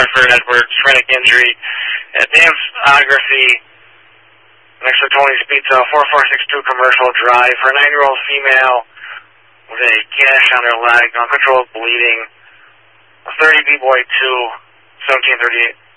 Hartford, Edwards, Rennick injury. Danceography next to Tony's Pizza, 4462 Commercial Drive. For a 9-year-old female with a gash on her leg, uncontrolled bleeding. 30 B-Boy 2, 1738.